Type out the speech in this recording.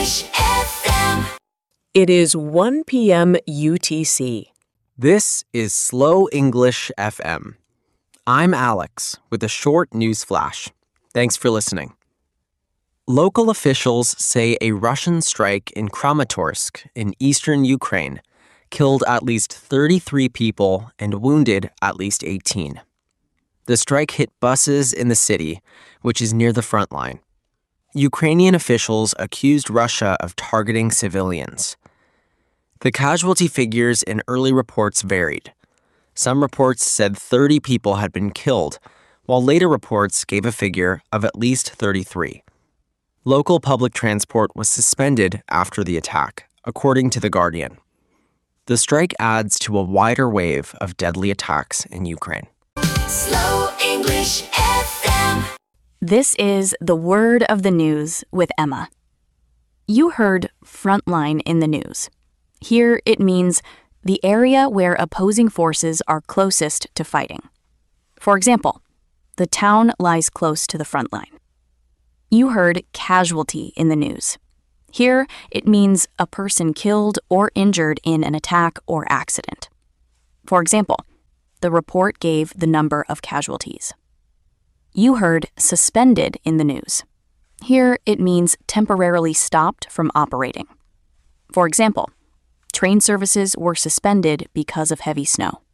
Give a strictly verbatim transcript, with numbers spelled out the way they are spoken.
English F M. It is one p.m. U T C. This is Slow English F M. I'm Alex with a short news flash. Thanks for listening. Local officials say a Russian strike in Kramatorsk in eastern Ukraine killed at least thirty-three people and wounded at least eighteen. The strike hit buses in the city, which is near the front line. Ukrainian officials accused Russia of targeting civilians. The casualty figures in early reports varied. Some reports said thirty people had been killed, while later reports gave a figure of at least thirty-three. Local public transport was suspended after the attack, according to The Guardian. The strike adds to a wider wave of deadly attacks in Ukraine. Slow English F M. This is the word of the news with Emma. You heard frontline in the news. Here it means the area where opposing forces are closest to fighting. For example, the town lies close to the front line. You heard casualty in the news. Here it means a person killed or injured in an attack or accident. For example, the report gave the number of casualties. You heard suspended in the news. Here it means temporarily stopped from operating. For example, train services were suspended because of heavy snow.